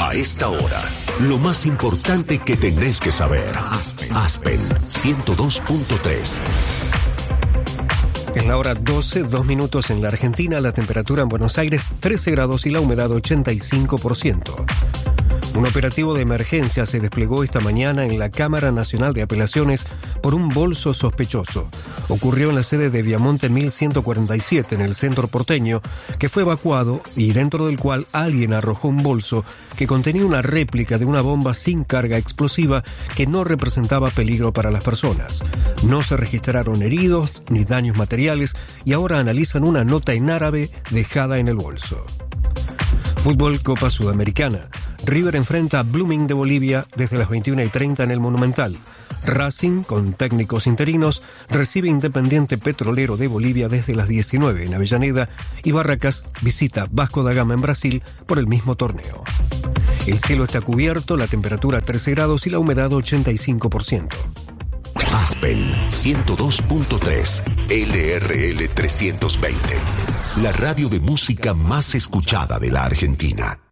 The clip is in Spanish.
A esta hora, lo más importante que tenés que saber. Aspen 102.3. En la hora 12, 2 minutos en la Argentina, la temperatura en Buenos Aires 13 grados y la humedad 85%. Un operativo de emergencia se desplegó esta mañana en la Cámara Nacional de Apelaciones por un bolso sospechoso. Ocurrió en la sede de Viamonte 1147 en el centro porteño, que fue evacuado y dentro del cual alguien arrojó un bolso que contenía una réplica de una bomba sin carga explosiva que no representaba peligro para las personas. No se registraron heridos ni daños materiales y ahora analizan una nota en árabe dejada en el bolso. Fútbol Copa Sudamericana. River enfrenta a Blooming de Bolivia desde las 21:30 en el Monumental. Racing, con técnicos interinos, recibe Independiente Petrolero de Bolivia desde las 19 en Avellaneda y Barracas visita Vasco da Gama en Brasil por el mismo torneo. El cielo está cubierto, la temperatura 13 grados y la humedad 85%. Aspen 102.3 LRL 320. La radio de música más escuchada de la Argentina.